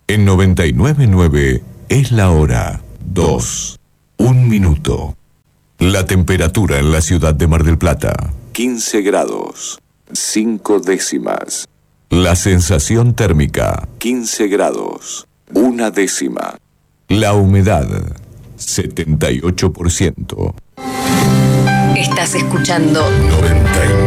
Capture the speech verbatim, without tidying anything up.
En noventa y nueve punto nueve es la hora dos. Un minuto. La temperatura en la ciudad de Mar del Plata, quince grados, cinco décimas. La sensación térmica, quince grados, una décima. La humedad, setenta y ocho por ciento. Estás escuchando noventa y nueve.